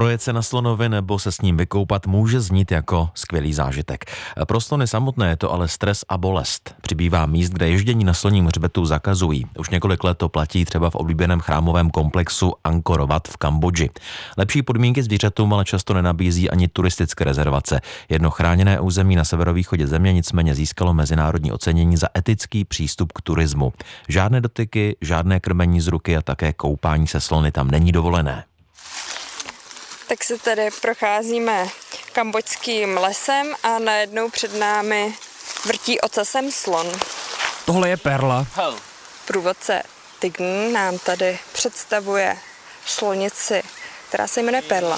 Projet se na slonovi nebo se s ním vykoupat může znít jako skvělý zážitek. Pro slony samotné je to ale stres a bolest. Přibývá míst, kde ježdění na sloním hřbetu zakazují. Už několik let to platí třeba v oblíbeném chrámovém komplexu Angkor Wat v Kambodži. Lepší podmínky zvířatům ale často nenabízí ani turistické rezervace. Jedno chráněné území na severovýchodě země nicméně získalo mezinárodní ocenění za etický přístup k turismu. Žádné dotyky, žádné krmení z ruky a také koupání se slony tam není dovolené. Tak se tady procházíme kambodžským lesem a najednou před námi vrtí ocasem slon. Tohle je perla. Průvodce Tign nám tady představuje slonici, která se jmenuje Perla.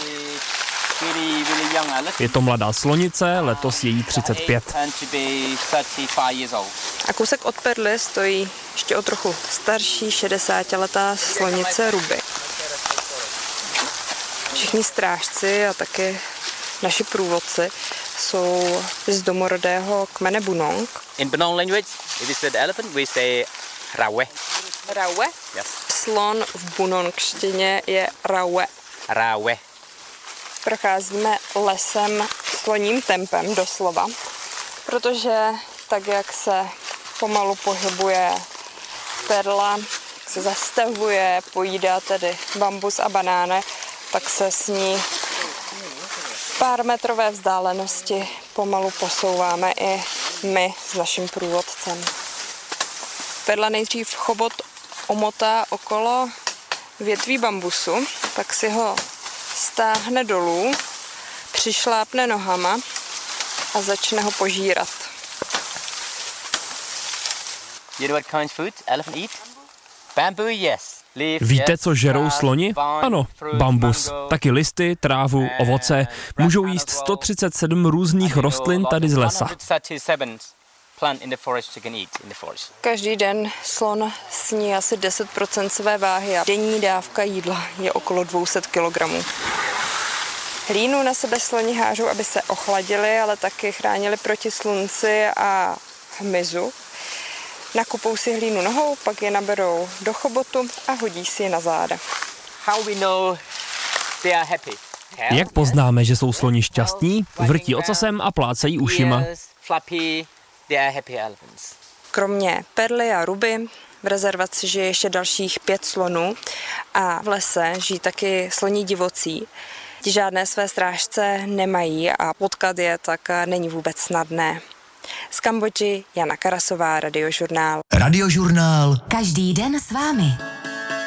Je to mladá slonice, letos je jí 35. A kousek od Perly stojí ještě o trochu starší 60letá slonice Ruby. Všichni strážci a taky naši průvodci jsou z domorodého kmene Bunong. In Bunong language, if it's the elephant, we say rawe. Rawe? Yes. Slon v bunongštině je rawe. Rawe. Procházíme lesem sloním tempem doslova, protože tak, jak se pomalu pohybuje Perla, se zastavuje, pojídá tedy bambus a banány, tak se s ní v pár metrové vzdálenosti pomalu posouváme i my s naším průvodcem. Perla nejdřív chobot omotá okolo větví bambusu, pak si ho stáhne dolů, přišlápne nohama a začne ho požírat. You know what kind of food elephant eat? Bamboo, yes. Víte, co žerou sloni? Ano, bambus. Taky listy, trávu, ovoce. Můžou jíst 137 různých rostlin tady z lesa. Každý den slon sní asi 10% své váhy a denní dávka jídla je okolo 200 kg. Hlínu na sebe sloni hážou, aby se ochladili, ale taky chránili proti slunci a hmyzu. Nakupou si hlínu nohou, pak je naberou do chobotu a hodí si je na záda. Jak poznáme, že jsou sloni šťastní? Vrtí ocasem a plácají ušima. Kromě Perly a Ruby v rezervaci žije ještě dalších 5 slonů a v lese žijí taky sloní divocí. Ti žádné své strážce nemají a potkat je tak není vůbec snadné. Z Kambodži Jana Karasová, Radiožurnál. Radiožurnál. Každý den s vámi.